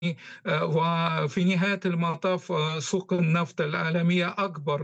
وفي نهاية المطاف سوق النفط العالمية أكبر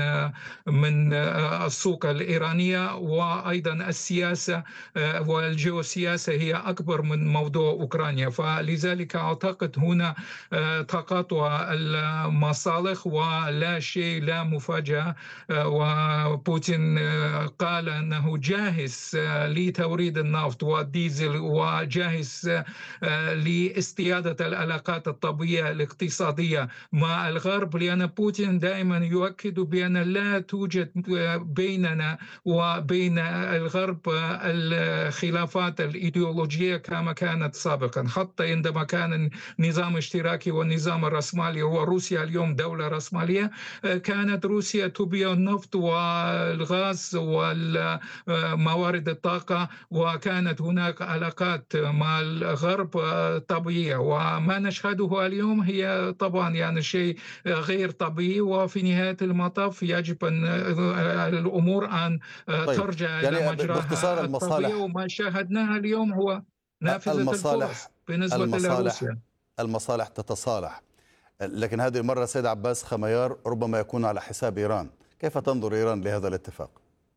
من السوق الإيرانية، وأيضا السياسة والجيوسياسة هي أكبر من موضوع أوكرانيا. فلذلك أعتقد هنا تقاطع المصالح ولا شيء، لا مفاجأة. وبوتين قال أنه جاهز لتوريد النفط والديزل وجاهز لاستيادة العلاقات الطبيعية الاقتصادية مع الغرب، لأن بوتين دائما يؤكد بأن لا توجد بيننا وبين الغرب الخلافات الإيديولوجية كما كانت سابقا. حتى عندما كان النظام الاشتراكي والنظام الرأسمالي وروسيا اليوم دولة رأسمالية، كانت روسيا تبيع النفط والغاز والموارد الطاقة، وكانت هناك علاقات مع الغرب طبيعية. وما نشهده اليوم هي طبعا يعني شيء غير طبيعي، وفي نهاية المطاف يجب أن الأمور أن طيب، ترجع إلى يعني باختصار مجراها الطبيعي، المصالح وما شاهدناه اليوم هو نافذة المصالح الفرص بالنسبة المصالح لروسيا. المصالح تتصالح، لكن هذه المرة سيد عباس خميار ربما يكون على حساب إيران. كيف تنظر إيران لهذا الاتفاق؟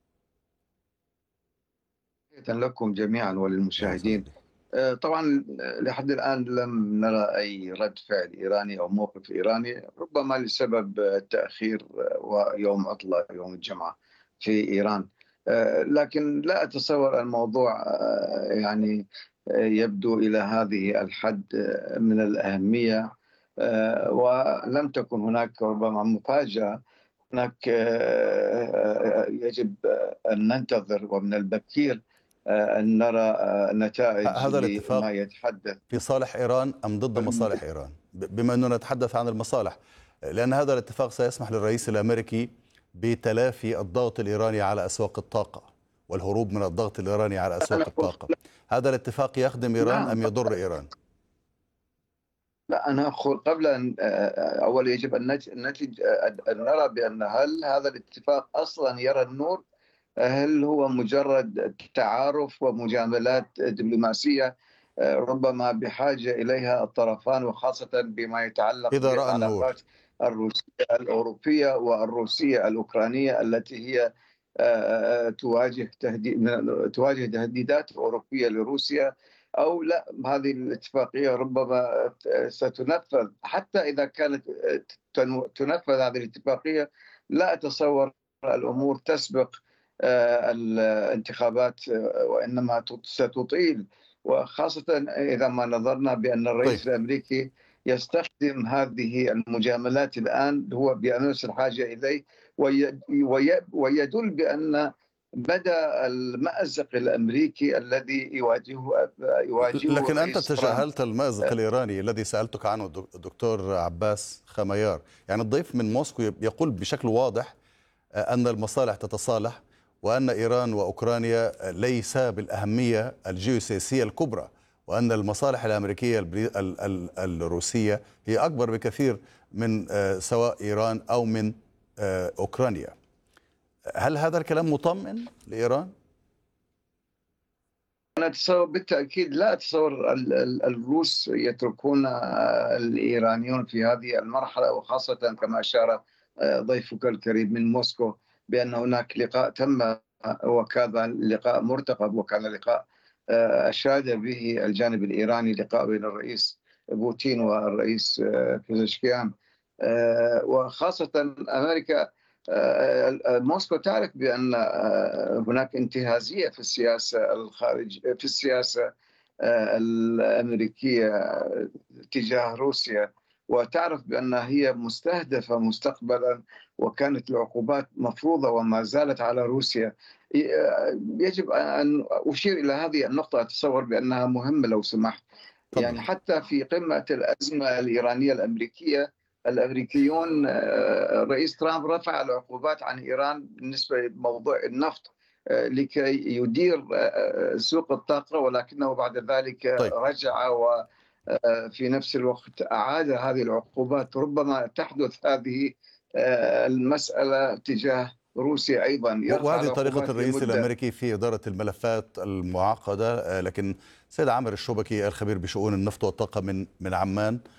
لكم جميعا وللمشاهدين. طبعا لحد الآن لم نرى أي رد فعل إيراني أو موقف إيراني، ربما لسبب التأخير ويوم عطلة يوم الجمعة في إيران. لكن لا أتصور الموضوع يعني يبدو إلى هذه الحد من الأهمية، ولم تكن هناك ربما مفاجأة. هناك يجب أن ننتظر، ومن البكير أن نرى نتائج هذا لما الاتفاق يتحدث. في صالح إيران أم ضد مصالح إيران؟ بما أننا نتحدث عن المصالح، لأن هذا الاتفاق سيسمح للرئيس الأمريكي بتلافي الضغط الإيراني على أسواق الطاقة والهروب من الضغط الإيراني على أسواق الطاقة. هذا الاتفاق يخدم إيران أم يضر إيران؟ لا، أنا أقول قبل أن أول يجب أن أن نرى بأن هل هذا الاتفاق أصلا يرى النور، هل هو مجرد تعارف ومجاملات دبلوماسية ربما بحاجة إليها الطرفان، وخاصة بما يتعلق إذا رأى النور. بالعلاقات الروسية الأوروبية والروسية الأوكرانية التي هي تواجه تهديدات أوروبية لروسيا، أو لا هذه الاتفاقية ربما ستنفذ. حتى إذا كانت تنفذ هذه الاتفاقية، لا أتصور الأمور تسبق الانتخابات، وإنما ستطيل، وخاصة إذا ما نظرنا بأن طيب، الرئيس الأمريكي يستخدم هذه المجاملات الآن، هو بأمس الحاجة إليه، ويدل بأن بدأ المأزق الأمريكي الذي يواجهه لكن أنت الرئيس ترامب. تجاهلت المأزق الإيراني الذي سألتك عنه دكتور عباس خميار. يعني الضيف من موسكو يقول بشكل واضح أن المصالح تتصالح، وأن إيران وأوكرانيا ليس بالأهمية الجيوسياسية الكبرى، وأن المصالح الأمريكية الروسية هي أكبر بكثير من سواء إيران أو من أوكرانيا. هل هذا الكلام مطمئن لإيران؟ أنا أتصور بالتأكيد، لا أتصور الروس يتركون الإيرانيون في هذه المرحلة، وخاصة كما أشار ضيفك الكريم من موسكو بأن هناك لقاء تم، وكان لقاء مرتقب، وكان لقاء أشاد به الجانب الإيراني، لقاء بين الرئيس بوتين والرئيس بيزشكيان. وخاصة أمريكا، موسكو تعرف بأن هناك انتهازية في السياسة في السياسة الأمريكية تجاه روسيا، وتعرف بأنها هي مستهدفة مستقبلا، وكانت العقوبات مفروضة وما زالت على روسيا. يجب أن أشير إلى هذه النقطة، أتصور بأنها مهمة لو سمحت. يعني حتى في قمة الأزمة الإيرانية الأمريكية، الأمريكيون الرئيس ترامب رفع العقوبات عن إيران بالنسبة لموضوع النفط لكي يدير سوق الطاقة، ولكنه بعد ذلك رجع وفي نفس الوقت أعاد هذه العقوبات. ربما تحدث هذه المسألة تجاه روسيا أيضا، وهذه طريقة الرئيس الأمريكي في إدارة الملفات المعقدة. لكن سيد عامر الشوبكي الخبير بشؤون النفط والطاقة من عمان.